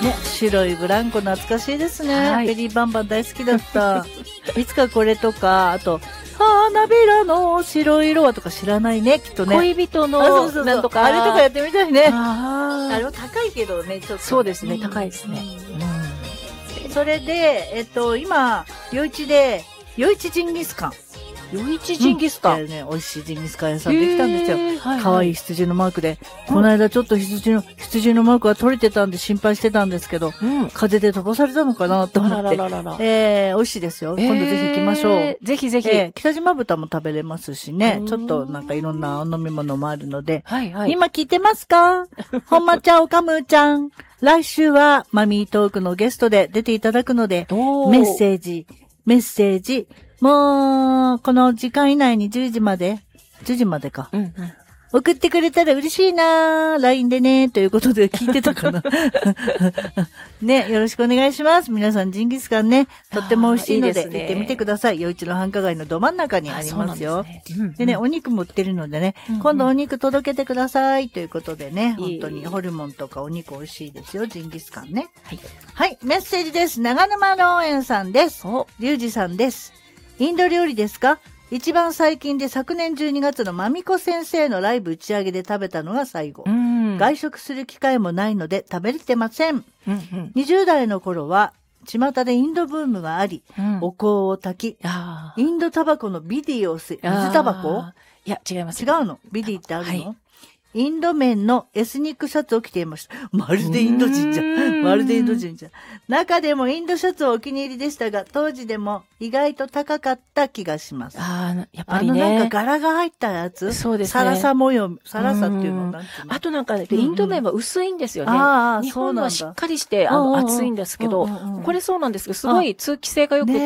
ね、白いブランコ懐かしいですね。 はいベリーバンバン大好きだった。いつかこれとか、あと、花びらの白い色はとか知らないね、きっとね。 恋人のあ、そうそうそうなんとか。 あれとかやってみたいね。ああれも高いけどね、ちょっと。 そうですね、高いですね。 それで、今、夜市で、夜市ジンギスカン。 余市ジンギスカン。 ね、美味しいジンギスカン屋さんできたんですよ。 はい可愛い羊のマークで。この間ちょっと羊のマークが取れてたんで心配してたんですけど、風で飛ばされたのかなと思って。美味しいですよ。今度ぜひ行きましょう。 ぜひぜひ。 北島豚も食べれますしね。ちょっとなんかいろんなお飲み物もあるので。今聞いてますか？ほんまちゃん、おかむーちゃん。来週はマミートークのゲストで出ていただくので、メッセージ、もう、この時間以内に10時までか。送ってくれたら嬉しいなー。LINE でね。ということで聞いてたかな。ね、よろしくお願いします。皆さんジンギスカンね、とっても美味しいので、行ってみてください。夜市の繁華街のど真ん中にありますよ。でね、お肉も売ってるのでね、今度お肉届けてください。ということでね、本当にホルモンとかお肉美味しいですよ。ジンギスカンね。はい、メッセージです。長沼農園さんです。リュウジさんです。インド料理ですか？一番最近で昨年12月のまみこ先生のライブ打ち上げで食べたのが最後。外食する機会もないので食べれてません。20代の頃は巷でインドブームがあり、お香を焚き、インドタバコのビディを水タバコ？ いや、違います。 違うの？ビディってあるの？インド麺のエスニックシャツを着ていました。まるでインド人じゃん。まるでインド人じゃん。中でもインドシャツはお気に入りでしたが、当時でも意外と高かった気がします。 やっぱりね。 なんか柄が入ったやつ？ そうですね。 サラサ模様、サラサっていうのなんていうの？ あとなんか、インド麺は薄いんですよね。日本はしっかりして、厚いんですけど、これそうなんですけど、すごい通気性が良くって。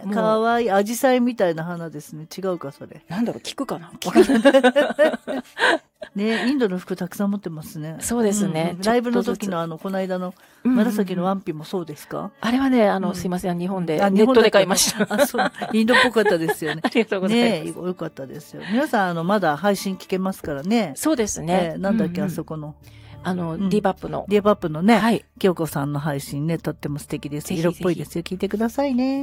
かわいい。アジサイみたいな花ですね。違うか、それ。 なんだろう、聞くかな？ ね、インドの服たくさん持ってますね。 そうですね。 ライブの時のこの間の紫のワンピもそうですか？ あれはね、すいません、日本で、ネットで買いました。 そう、インドっぽかったですよね。 ありがとうございます。 ね、よかったですよ。皆さん、まだ配信聞けますからね。 そうですね。 なんだっけ、あそこの。 ディバップの。 ディバップのね、京子さんの配信ね、とっても素敵です。色っぽいですよ。聞いてくださいね。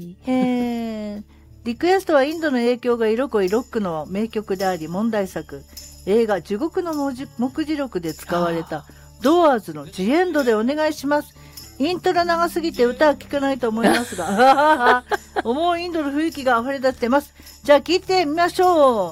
リクエストはインドの影響が色濃いロックの名曲であり、問題作。映画、地獄の目次録で使われた、ドアーズのジエンドでお願いします。イントロ長すぎて歌は聴かないと思いますが、思うインドの雰囲気が溢れ出してます。じゃあ聴いてみましょう。